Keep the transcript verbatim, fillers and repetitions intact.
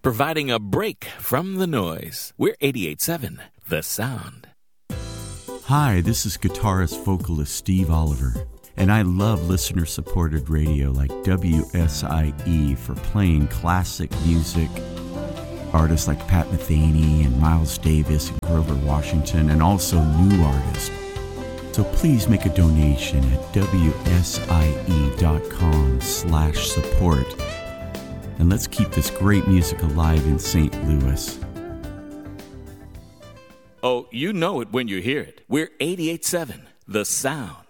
providing a break from the noise. We're eighty-eight point seven, The Sound. Hi, this is guitarist vocalist Steve Oliver, and I love listener-supported radio like W S I E for playing classic music. Artists like Pat Metheny and Miles Davis and Grover Washington, and also new artists. So please make a donation at W S I E dot com slash support. And let's keep this great music alive in Saint Louis. Oh, you know it when you hear it. We're eighty-eight point seven, The Sound.